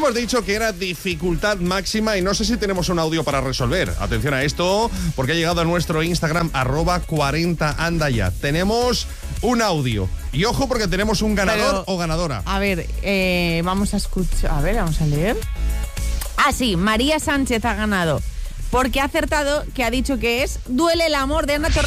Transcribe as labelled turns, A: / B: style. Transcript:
A: hemos dicho que era dificultad máxima y no sé si tenemos un audio para resolver. Atención a esto, porque ha llegado a nuestro Instagram, @40andaya. Tenemos un audio. Y ojo, porque tenemos un ganador o ganadora.
B: A ver, vamos a escuchar. A ver, vamos a leer. Ah, sí, María Sánchez ha ganado. Porque ha acertado que ha dicho que es Duele el amor de Ana Torroja.